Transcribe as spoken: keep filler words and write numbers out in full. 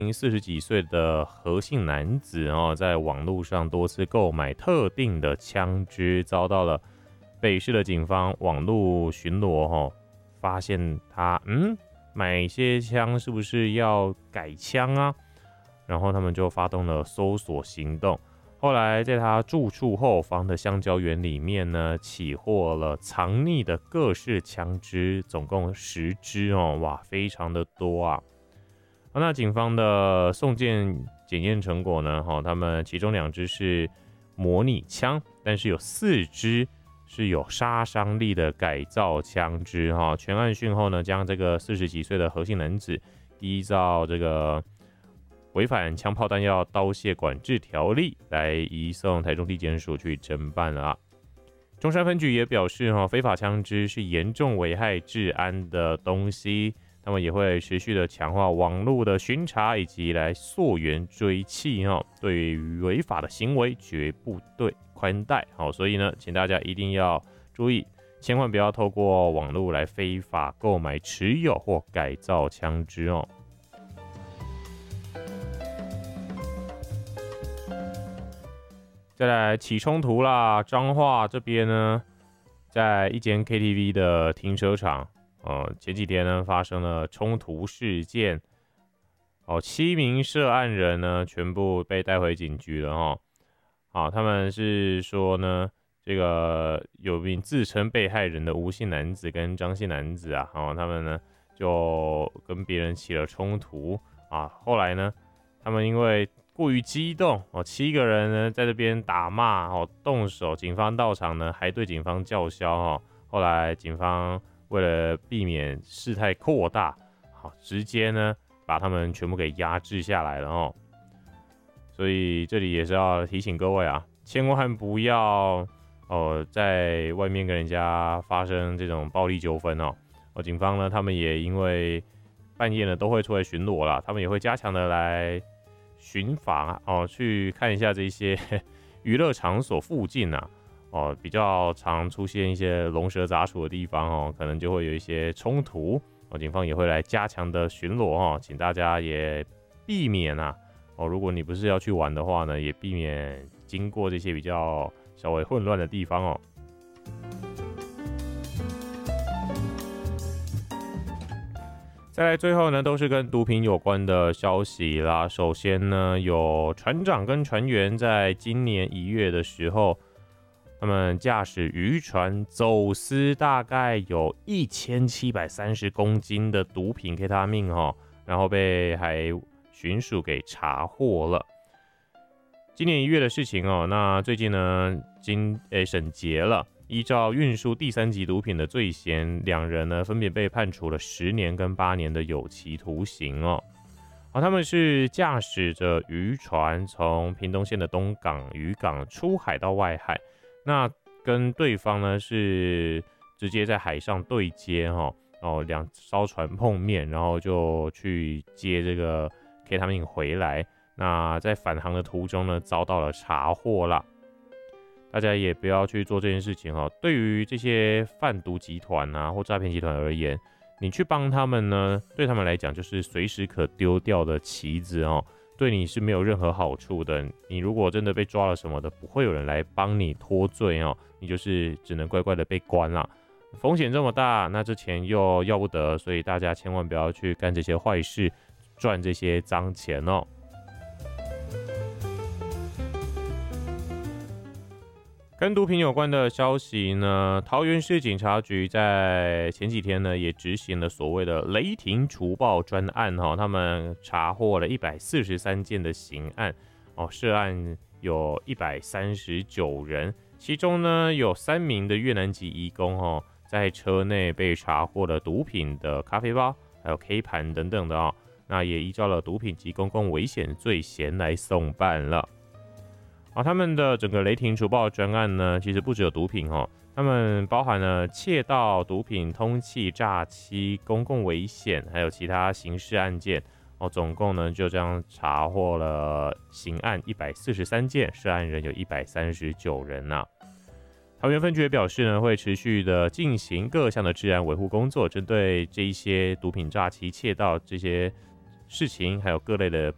四十几岁的何姓男子哦，在网络上多次购买特定的枪支，遭到了北市的警方网络巡逻哦，发现他嗯买一些枪是不是要改枪啊？然后他们就发动了搜索行动。后来在他住处后方的香蕉园里面呢，起获了藏匿的各式枪支，总共十支哦，哇，非常的多啊。那警方的送检检验成果呢？哈，他们其中两支是模拟枪，但是有四支是有杀伤力的改造枪支。哈，全案讯后呢，将这个四十几岁的何姓男子依照这个违反枪炮弹药刀械管制条例来移送台中地检署去侦办了啊。中山分局也表示，哈，非法枪支是严重危害治安的东西。他们也会持续的强化网络的巡查，以及来溯源追缉哦。对于违法的行为，绝不对宽待。好，所以呢，请大家一定要注意，千万不要透过网络来非法购买、持有或改造枪支哦。再来起冲突啦，彰化这边呢，在一间 K T V 的停车场。呃，前几天呢发生了冲突事件，哦，七名涉案人呢全部被带回警局了哈。好，他们是说呢，这个有名自称被害人的吴姓男子跟张姓男子啊，哦，他们呢就跟别人起了冲突啊。后来呢，他们因为过于激动哦，七个人呢在这边打骂哦，动手，警方到场呢还对警方叫嚣哦。后来警方为了避免事态扩大，好，直接呢把他们全部给压制下来了哦。所以这里也是要提醒各位啊，千万不要哦在外面跟人家发生这种暴力纠纷哦。哦，警方呢他们也因为半夜呢都会出来巡逻啦，他们也会加强的来巡访哦，去看一下这些娱乐场所附近啊。哦，比较常出现一些龙蛇杂处的地方哦，可能就会有一些冲突哦，警方也会来加强的巡逻哦，请大家也避免啊哦，如果你不是要去玩的话呢，也避免经过这些比较稍微混乱的地方哦。再来最后呢，都是跟毒品有关的消息啦。首先呢，有船长跟船员在今年一月的时候，他们驾驶渔船走私大概有一千七百三十公斤的毒品 K 他命哈，然后被海巡署给查获了。今年一月的事情哦，那最近呢，经诶审结了，依照运输第三级毒品的罪嫌，两人呢分别被判处了十年跟八年的有期徒刑哦。好，他们是驾驶着渔船从屏东县的东港渔港出海到外海。那跟对方呢是直接在海上对接哈，哦，两艘船碰面，然后就去接这个 K 他命回来。那在返航的途中呢，遭到了查获啦。大家也不要去做这件事情哦。对于这些贩毒集团啊或诈骗集团而言，你去帮他们呢，对他们来讲就是随时可丢掉的棋子哦。对你是没有任何好处的。你如果真的被抓了什么的，不会有人来帮你脱罪哦，你就是只能乖乖的被关啦。风险这么大，那这钱又要不得，所以大家千万不要去干这些坏事，赚这些脏钱哦。跟毒品有关的消息呢，桃园市警察局在前几天呢也执行了所谓的雷霆除暴专案哈，他们查获了一百四十三件的刑案哦，涉案有一百三十九人，其中呢有三名的越南籍移工哦，在车内被查获了毒品的咖啡包，还有 K 盘等等的哦，那也依照了毒品及公共危险罪嫌来送办了。啊，他们的整个雷霆除暴专案呢，其实不只有毒品哦，他们包含了窃盗、毒品、通缉、诈欺、公共危险，还有其他刑事案件哦，总共呢就这样查获了刑案一百四十三件，涉案人有一百三十九人呐、啊。桃园分局也表示呢，会持续的进行各项的治安维护工作，针对这一些毒品诈欺、窃盗这些事情，还有各类的